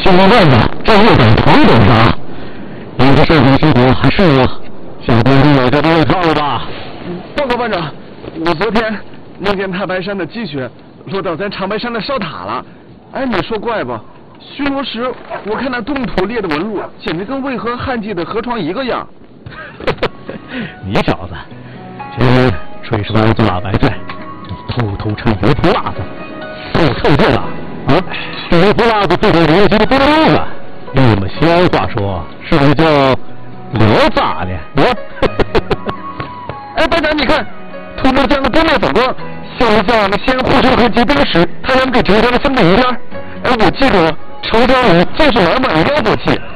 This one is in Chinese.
兄弟妹子，这又等头等啥？你这社会生活还是我下班都有这都会套了吧？ 报告班长，我昨天梦见太白山的积雪落到咱长白山的烧塔了。哎，你说怪不？巡逻时我看那冻土裂的纹路，简直跟渭河旱季的河床一个样。 你小子，这吹什么大白菜？你偷偷掺油泼辣子，受臭劲了啊！这油泼辣子最后留下的不能用了。用我们西安话说，是不是叫留炸呢？ 哎，班长，你看，图中将的多面反光，像不像那先护城河结冰时太阳给折成的分的一片？哎，我记得仇家人就是满满的妖火气。